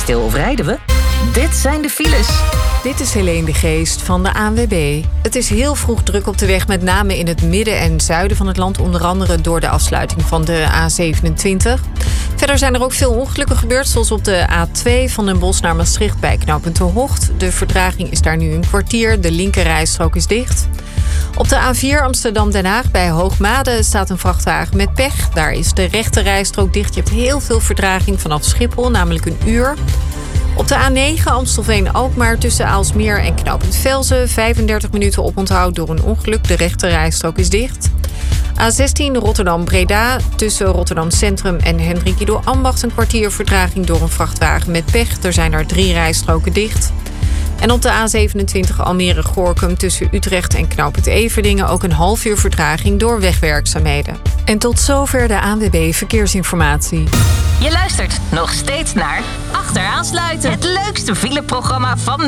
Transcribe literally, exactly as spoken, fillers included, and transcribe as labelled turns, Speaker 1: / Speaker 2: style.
Speaker 1: verschil of rijden we? Dit zijn de files.
Speaker 2: Dit is Helene de Geest van de A N W B. Het is heel vroeg druk op de weg, met name in het midden en zuiden van het land. Onder andere door de afsluiting van de A zevenentwintig. Verder zijn er ook veel ongelukken gebeurd, zoals op de A twee van Den Bosch naar Maastricht bij knooppunt De Hocht. De vertraging is daar nu een kwartier, de linkerrijstrook is dicht. Op de A vier Amsterdam-Den Haag bij Hoogmade staat een vrachtwagen met pech. Daar is de rechterrijstrook dicht. Je hebt heel veel vertraging vanaf Schiphol, namelijk een uur. Op de A negen Amstelveen-Alkmaar tussen Aalsmeer en knooppunt Velzen vijfendertig minuten oponthoud door een ongeluk. De rechterrijstrook is dicht. A zestien Rotterdam-Breda tussen Rotterdam Centrum en Hendrik Ido Ambacht een kwartier vertraging door een vrachtwagen met pech. Er zijn er drie rijstroken dicht. En op de A zevenentwintig Almere-Gorkum tussen Utrecht en knooppunt Everdingen ook een half uur vertraging door wegwerkzaamheden. En tot zover de A N W B Verkeersinformatie.
Speaker 1: Je luistert nog steeds naar Achteraan Sluiten. Het leukste fileprogramma van